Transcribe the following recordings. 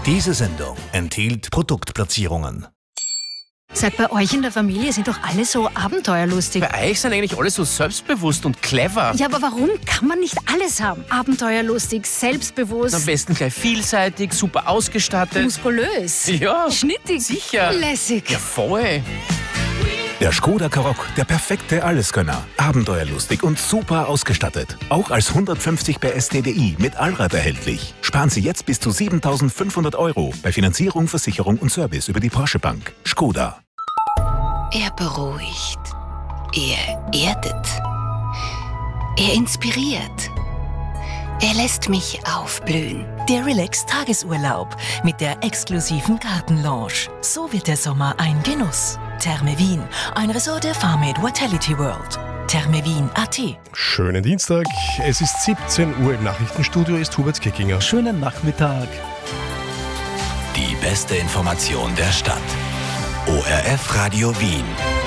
Diese Sendung enthielt Produktplatzierungen. Sag, bei euch in der Familie sind doch alle so abenteuerlustig. Bei euch sind eigentlich alle so selbstbewusst und clever. Ja, aber warum kann man nicht alles haben? Abenteuerlustig, selbstbewusst, Am besten gleich vielseitig, super ausgestattet. muskulös, Ja, schnittig, sicher. lässig. Ja, voll. Der Škoda Karoq, der perfekte Alleskönner. Abenteuerlustig und super ausgestattet. Auch als 150 PS TDI mit Allrad erhältlich. Sparen Sie jetzt bis zu 7.500 € bei Finanzierung, Versicherung und Service über die Porsche Bank. Škoda. Er beruhigt. Er erdet. Er inspiriert. Er lässt mich aufblühen. Der Relax-Tagesurlaub mit der exklusiven Gartenlounge. So wird der Sommer ein Genuss. Therme Wien, ein Resort der Farmade Vitality World. thermewien.at. Schönen Dienstag, es ist 17 Uhr, im Nachrichtenstudio ist Hubert Kickinger. Schönen Nachmittag. Die beste Information der Stadt. ORF Radio Wien.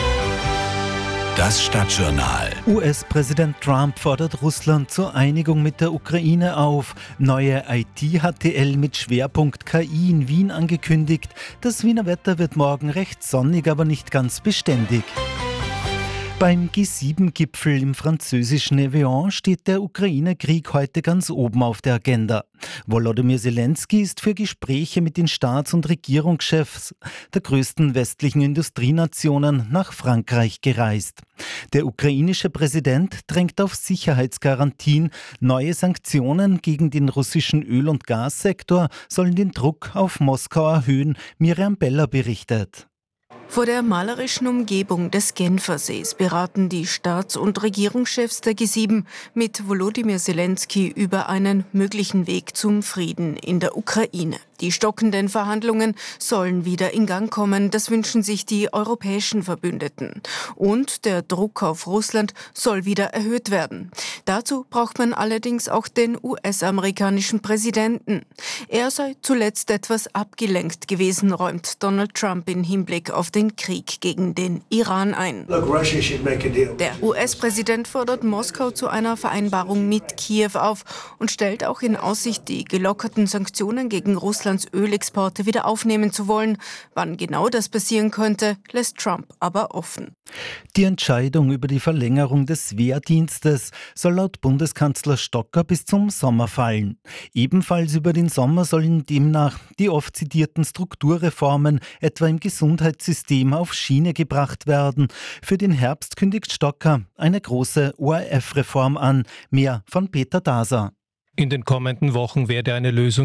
Das Stadtjournal. US-Präsident Trump fordert Russland zur Einigung mit der Ukraine auf. Neue IT-HTL mit Schwerpunkt KI in Wien angekündigt. Das Wiener Wetter wird morgen recht sonnig, aber nicht ganz beständig. Beim G7-Gipfel im französischen Evian steht der Ukraine-Krieg heute ganz oben auf der Agenda. Volodymyr Zelensky ist für Gespräche mit den Staats- und Regierungschefs der größten westlichen Industrienationen nach Frankreich gereist. Der ukrainische Präsident drängt auf Sicherheitsgarantien. Neue Sanktionen gegen den russischen Öl- und Gassektor sollen den Druck auf Moskau erhöhen. Miriam Beller berichtet. Vor der malerischen Umgebung des Genfersees beraten die Staats- und Regierungschefs der G7 mit Volodymyr Zelensky über einen möglichen Weg zum Frieden in der Ukraine. Die stockenden Verhandlungen sollen wieder in Gang kommen, das wünschen sich die europäischen Verbündeten. Und der Druck auf Russland soll wieder erhöht werden. Dazu braucht man allerdings auch den US-amerikanischen Präsidenten. Er sei zuletzt etwas abgelenkt gewesen, räumt Donald Trump in Hinblick auf den Krieg gegen den Iran ein. Der US-Präsident fordert Moskau zu einer Vereinbarung mit Kiew auf und stellt auch in Aussicht, die gelockerten Sanktionen gegen Russlands Ölexporte wieder aufnehmen zu wollen. Wann genau das passieren könnte, lässt Trump aber offen. Die Entscheidung über die Verlängerung des Wehrdienstes soll laut Bundeskanzler Stocker bis zum Sommer fallen. Ebenfalls über den Sommer sollen demnach die oft zitierten Strukturreformen, etwa im Gesundheitssystem, auf Schiene gebracht werden. Für den Herbst kündigt Stocker eine große ORF-Reform an. Mehr von Peter Daser. In den kommenden Wochen werde eine Lösung